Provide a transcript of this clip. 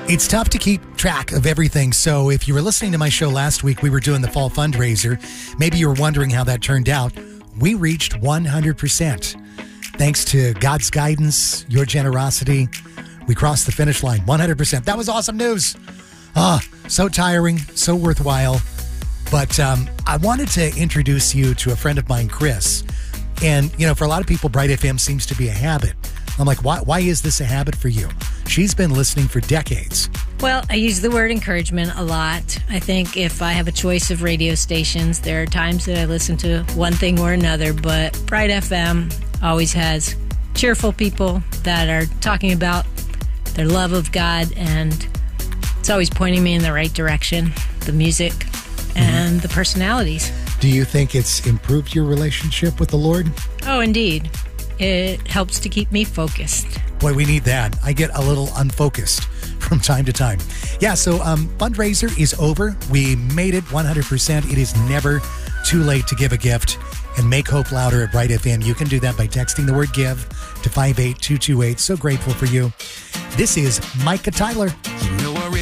It's tough to keep track of everything. So if you were listening to my show last week, we were doing the fall fundraiser. Maybe you were wondering how that turned out. We reached 100%. Thanks to God's guidance, your generosity, we crossed the finish line. 100%. That was awesome news. So tiring, so worthwhile. But I wanted to introduce you to a friend of mine, Chris. And, you know, for a lot of people, Bright FM seems to be a habit. I'm like, why is this a habit for you? She's been listening for decades. Well, I use the word encouragement a lot. I think if I have a choice of radio stations, there are times that I listen to one thing or another, but Bright FM always has cheerful people that are talking about their love of God, and it's always pointing me in the right direction, the music and the personalities. Do you think it's improved your relationship with the Lord? Oh, indeed. It helps to keep me focused. Boy, we need that. I get a little unfocused from time to time. Yeah, so fundraiser is over. We made it 100%. It is never too late to give a gift and make hope louder at Bright FM. You can do that by texting the word GIVE to 58228. So grateful for you. This is Micah Tyler.